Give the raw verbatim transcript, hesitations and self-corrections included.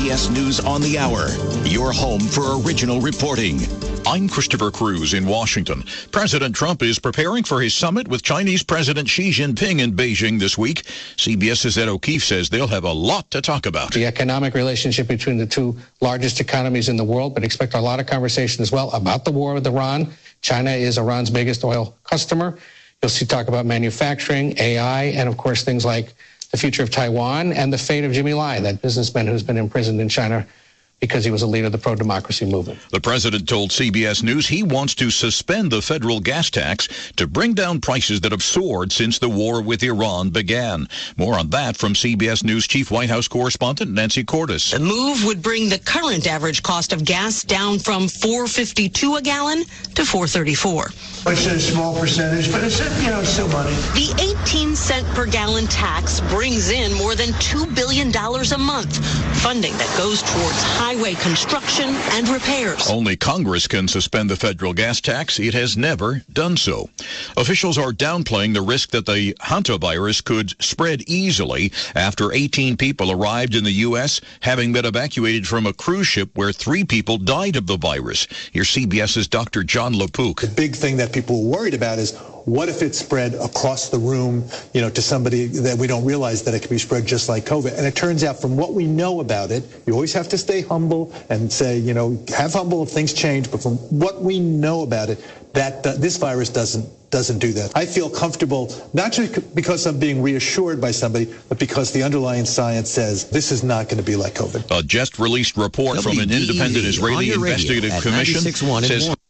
B S News on the Hour, your home for original reporting. I'm Christopher Cruz in Washington. President Trump is preparing for his summit with Chinese President Xi Jinping in Beijing this week. CBS's Ed O'Keefe says they'll have a lot to talk about. The economic relationship between the two largest economies in the world, but expect a lot of conversation as well about the war with Iran. China is Iran's biggest oil customer. You'll see talk about manufacturing, A I, and of course things like the future of Taiwan and the fate of Jimmy Lai, that businessman who's been imprisoned in China because he was a leader of the pro-democracy movement. The president told C B S News he wants to suspend the federal gas tax to bring down prices that have soared since the war with Iran began. More on that from C B S News Chief White House correspondent Nancy Cordes. The move would bring the current average cost of gas down from four fifty-two a gallon to four thirty-four. It's a small percentage, but it's, you know, still money. The eighteen cent per gallon tax brings in more than two billion dollars a month, funding that goes towards highway construction and repairs. Only Congress can suspend the federal gas tax. It has never done so. Officials are downplaying the risk that the hantavirus could spread easily after eighteen people arrived in the U S, having been evacuated from a cruise ship where three people died of the virus. Here's CBS's Doctor John LaPook. The big thing that people are worried about is, what if it spread across the room, you know, to somebody that we don't realize that it can be spread just like COVID? And it turns out from what we know about it, you always have to stay humble and say, you know, have humble if things change. But from what we know about it, that uh, this virus doesn't doesn't do that. I feel comfortable, not just because I'm being reassured by somebody, but because the underlying science says this is not going to be like COVID. A just released report from an independent Israeli investigative commission says